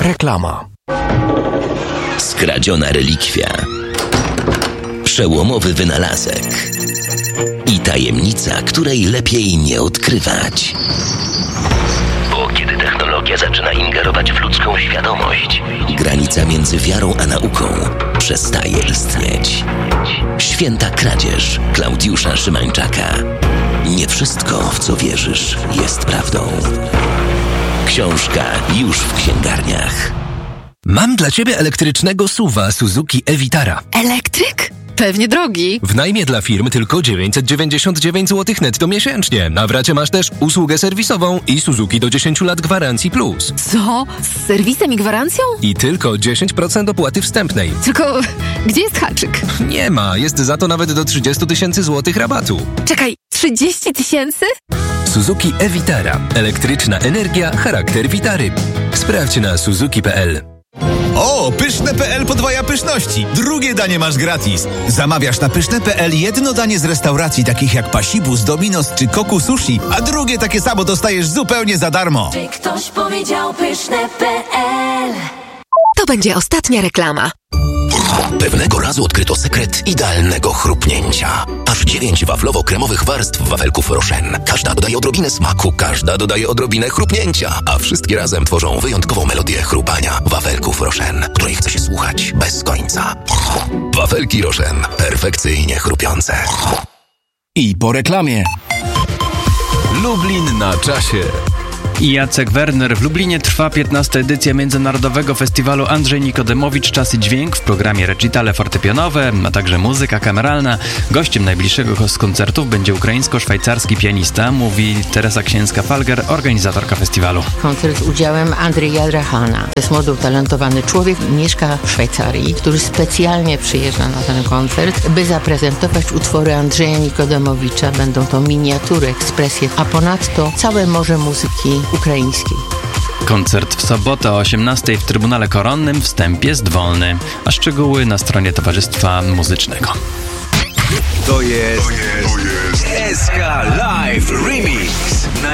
Reklama. Skradziona relikwia. Przełomowy wynalazek. I tajemnica, której lepiej nie odkrywać. Bo kiedy technologia zaczyna ingerować w ludzką świadomość, granica między wiarą a nauką przestaje istnieć. Święta kradzież Klaudiusza Szymańczaka. Nie wszystko, w co wierzysz, jest prawdą. Książka już w księgarniach. Mam dla Ciebie elektrycznego SUV-a Suzuki e-Vitara. Elektryk? Pewnie drogi. W najmie dla firm tylko 999 zł netto miesięcznie. Na wracie masz też usługę serwisową i Suzuki do 10 lat gwarancji plus. Co? Z serwisem i gwarancją? I tylko 10% opłaty wstępnej. Tylko gdzie jest haczyk? Nie ma, jest za to nawet do 30 000 złotych rabatu. Czekaj, 30 000? Suzuki e-Vitara. Elektryczna energia, charakter Vitary. Sprawdź na suzuki.pl. O, Pyszne.pl podwaja pyszności. Drugie danie masz gratis. Zamawiasz na Pyszne.pl jedno danie z restauracji takich jak Pasibus, Dominos czy Koku Sushi, a drugie takie samo dostajesz zupełnie za darmo. Czy ktoś powiedział Pyszne.pl? To będzie ostatnia reklama. Pewnego razu odkryto sekret idealnego chrupnięcia. Aż 9 waflowo-kremowych warstw wafelków Rochen. Każda dodaje odrobinę smaku, każda dodaje odrobinę chrupnięcia, a wszystkie razem tworzą wyjątkową melodię chrupania wafelków Rochen, której chce się słuchać bez końca. Wafelki Rochen. Perfekcyjnie chrupiące. I po reklamie. Lublin na czasie. Jacek Werner. W Lublinie trwa 15. edycja Międzynarodowego Festiwalu Andrzej Nikodemowicz Czas i Dźwięk. W programie recitale fortepianowe, a także muzyka kameralna. Gościem najbliższego z koncertów będzie ukraińsko-szwajcarski pianista, mówi Teresa Księska-Falger, organizatorka festiwalu. Koncert z udziałem Andrija Drahana. To jest młody, utalentowany człowiek, mieszka w Szwajcarii, który specjalnie przyjeżdża na ten koncert, by zaprezentować utwory Andrzeja Nikodemowicza. Będą to miniatury, ekspresje, a ponadto całe morze muzyki ukraińskiej. Koncert w sobotę o 18:00 w Trybunale Koronnym. Wstęp jest wolny, a szczegóły na stronie Towarzystwa Muzycznego. To jest SK Live Remix.